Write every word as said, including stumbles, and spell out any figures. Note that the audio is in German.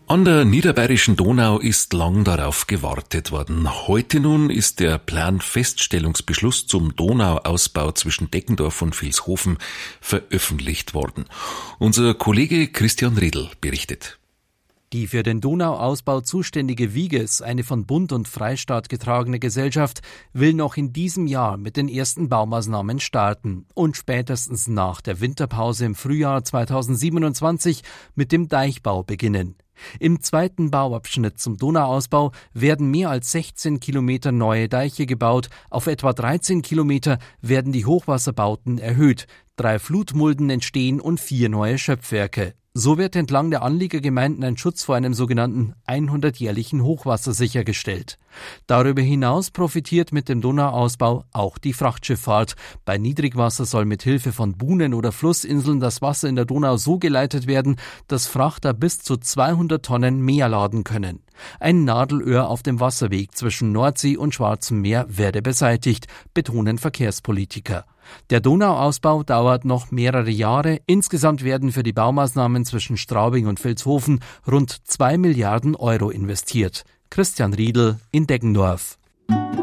An der niederbayerischen Donau ist lang darauf gewartet worden. Heute nun ist der Planfeststellungsbeschluss zum Donauausbau zwischen Deggendorf und Vilshofen veröffentlicht worden. Unser Kollege Christian Riedl berichtet. Die für den Donauausbau zuständige Viges, eine von Bund und Freistaat getragene Gesellschaft, will noch in diesem Jahr mit den ersten Baumaßnahmen starten und spätestens nach der Winterpause im Frühjahr zweitausendsiebenundzwanzig mit dem Deichbau beginnen. Im zweiten Bauabschnitt zum Donauausbau werden mehr als sechzehn Kilometer neue Deiche gebaut, auf etwa dreizehn Kilometer werden die Hochwasserbauten erhöht, drei Flutmulden entstehen und vier neue Schöpfwerke. So wird entlang der Anliegergemeinden ein Schutz vor einem sogenannten hundertjährlichen Hochwasser sichergestellt. Darüber hinaus profitiert mit dem Donauausbau auch die Frachtschifffahrt. Bei Niedrigwasser soll mit Hilfe von Buhnen oder Flussinseln das Wasser in der Donau so geleitet werden, dass Frachter bis zu zweihundert Tonnen mehr laden können. Ein Nadelöhr auf dem Wasserweg zwischen Nordsee und Schwarzem Meer werde beseitigt, betonen Verkehrspolitiker. Der Donauausbau dauert noch mehrere Jahre. Insgesamt werden für die Baumaßnahmen zwischen Straubing und Vilshofen rund zwei Milliarden Euro investiert. Christian Riedl in Deggendorf.